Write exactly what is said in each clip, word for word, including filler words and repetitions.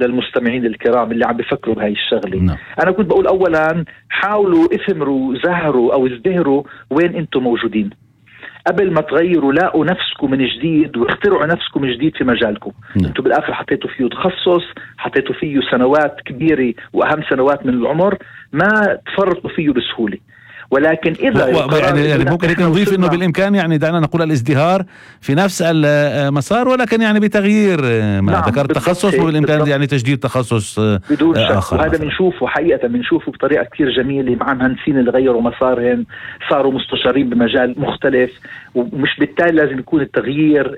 للمستمعين الكرام اللي عم بيفكروا بهاي الشغلة. نعم. أنا كنت بقول أولا حاولوا اثمروا زهروا أو ازدهروا وين أنتم موجودين قبل ما تغيروا. لاقوا نفسكم من جديد واخترعوا نفسكم من جديد في مجالكم. نعم. أنتم بالآخر حطيتوا فيه تخصص، حطيتوا فيه سنوات كبيرة وأهم سنوات من العمر، ما تفرطوا فيه بسهولة. ولكن إذا و... يعني, يعني ممكن هيك نضيف إنه بالإمكان يعني دعنا نقول الازدهار في نفس المسار، ولكن يعني بتغيير ما نعم ذكرت تخصص، وبالإمكان يعني تجديد تخصص بدون شك. آخر. وهذا بنشوفه حقيقة بنشوفه بطريقة كتير جميلة مع مهندسين اللي غيروا مسارهم، صاروا مستشارين بمجال مختلف، ومش بالتالي لازم يكون التغيير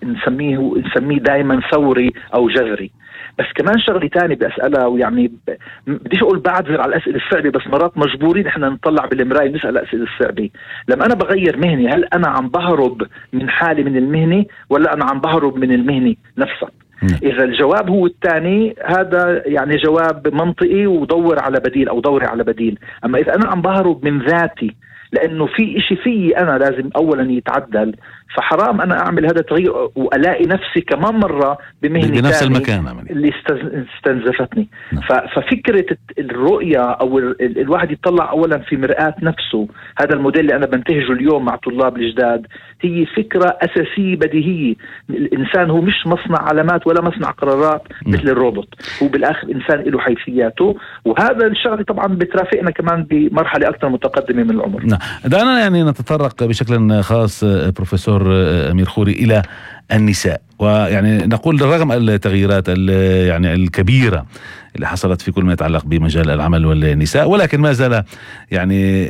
نسميه نسميه دائما ثوري أو جذري. بس كمان شغلة تاني بأسألها، ويعني بديش أقول بعذر على الأسئلة الصعبة، بس مرات مجبورين إحنا نطلع بالمراية نسأل الأسئلة الصعبة. لما أنا بغير مهني، هل أنا عم بهرب من حالي من المهنة ولا أنا عم بهرب من المهنة نفسها؟ إذا الجواب هو الثاني، هذا يعني جواب منطقي ودور على بديل أو دوري على بديل. أما إذا أنا عم بهرب من ذاتي لأنه في إشي فيه أنا لازم أولا يتعدل، فحرام أنا أعمل هذا التغيير وألاقي نفسي كمان مرة بمهنة بنفس المكان اللي استنزفتني. ففكرة الرؤية أو الواحد يطلع أولا في مرآة نفسه، هذا الموديل اللي أنا بنتهجه اليوم مع طلاب الجداد، هي فكرة أساسية بديهية. الإنسان هو مش مصنع علامات ولا مصنع قرارات مثل الروبوت، هو بالآخر إنسان له حيثياته، وهذا الشغل طبعا بترافقنا كمان بمرحلة أكثر متقدمة من العمر. نعم. دعنا يعني نتطرق بشكل خاص بروفيسور أمير خوري إلى النساء، ويعني نقول رغم التغييرات يعني الكبيرة اللي حصلت في كل ما يتعلق بمجال العمل والنساء، ولكن ما زال يعني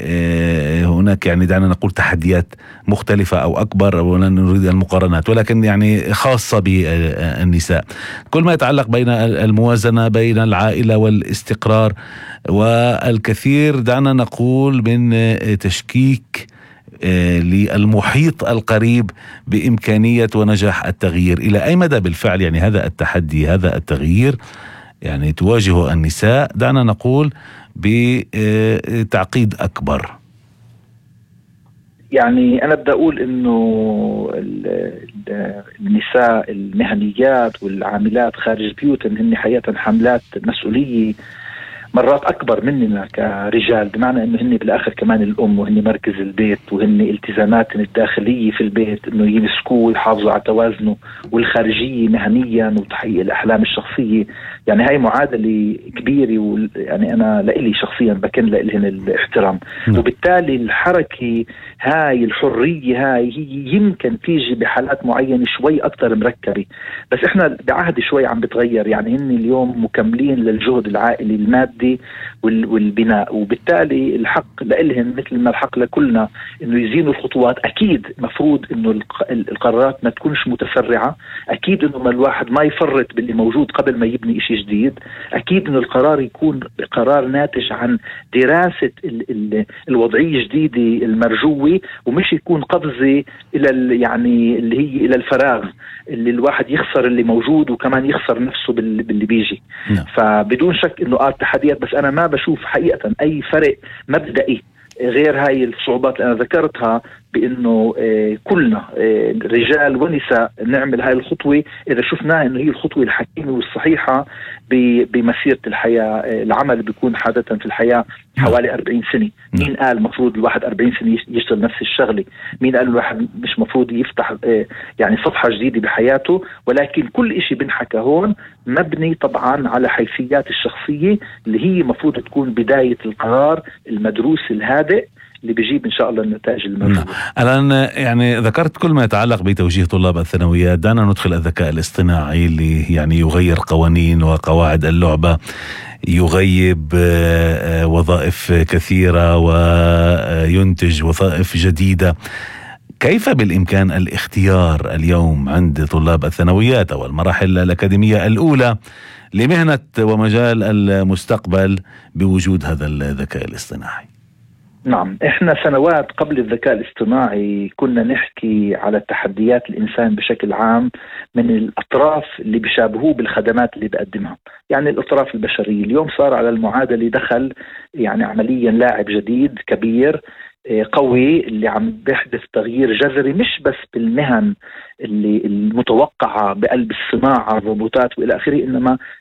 هناك يعني دعنا نقول تحديات مختلفة أو أكبر، ولا نريد المقارنات، ولكن يعني خاصة بالنساء. كل ما يتعلق بين الموازنة بين العائلة والاستقرار، والكثير دعنا نقول من تشكيك للمحيط القريب بإمكانية ونجاح التغيير. إلى أي مدى بالفعل يعني هذا التحدي هذا التغيير يعني تواجه النساء دعنا نقول بتعقيد أكبر؟ يعني أنا بدي أقول إنه النساء المهنيات والعاملات خارج بيوتهم هن حقيقة حملات مسؤولية مرات أكبر مننا كرجال، بمعنى إنه هن بالآخر كمان الأم، وهن مركز البيت، وهن التزاماتهم الداخلية في البيت إنه يمسكوه ويحافظوا على توازنه، والخارجية مهنيا وتحقيق الأحلام الشخصية. يعني هاي معادلة كبيرة، ويعني أنا لإلي شخصيا بكن لإلهن الاحترام. م. وبالتالي الحركة هاي الحرية هاي هي يمكن تيجي بحالات معينة شوي أكتر مركبة، بس إحنا بعهد شوي عم بتغير. يعني هن اليوم مكملين للجهد العائلي المادي والبناء، وبالتالي الحق لإلهم مثل ما الحق لكلنا إنه يزينوا الخطوات. أكيد مفروض إنه القرارات ما تكونش متسرعة، أكيد إنه ما الواحد ما يفرط باللي موجود قبل ما يبني إشي جديد، أكيد إنه القرار يكون قرار ناتج عن دراسة ال ال الوضعية الجديدة المرجوة، ومش يكون قفزة إلى يعني اللي هي إلى الفراغ اللي الواحد يخسر اللي موجود وكمان يخسر نفسه باللي بيجي. م. فبدون شك إنه آه تحديات، بس أنا ما بشوف حقيقة أي فرق مبدئي غير هاي الصعوبات اللي أنا ذكرتها، بأنه آه كلنا آه رجال ونساء نعمل هاي الخطوة إذا شفناها إنه هي الخطوة الحكيمة والصحيحة بمسيرة الحياة. آه العمل بيكون عادة في الحياة حوالي أربعين سنة. مين قال مفروض الواحد أربعين سنة يشتغل نفس الشغلة؟ مين قال الواحد مش مفروض يفتح آه يعني صفحة جديدة بحياته؟ ولكن كل إشي بنحكى هون مبني طبعا على حيثيات الشخصية اللي هي مفروض تكون بداية القرار المدروس الهادئ اللي بيجيب إن شاء الله النتائج المرجوة. الآن يعني ذكرت كل ما يتعلق بتوجيه طلاب الثانويات، دعنا ندخل الذكاء الاصطناعي اللي يعني يغير قوانين وقواعد اللعبة، يغيب وظائف كثيرة وينتج وظائف جديدة. كيف بالإمكان الاختيار اليوم عند طلاب الثانويات أو المراحل الأكاديمية الأولى لمهنة ومجال المستقبل بوجود هذا الذكاء الاصطناعي؟ نعم، إحنا سنوات قبل الذكاء الاصطناعي كنا نحكي على تحديات الإنسان بشكل عام من الأطراف اللي بيشابهوه بالخدمات اللي بقدمها، يعني الأطراف البشرية. اليوم صار على المعادلة دخل يعني عمليا لاعب جديد كبير قوي اللي عم بيحدث تغيير جذري، مش بس بالمهن اللي المتوقعة بقلب الصناعة الروبوتات وإلى آخره، إنما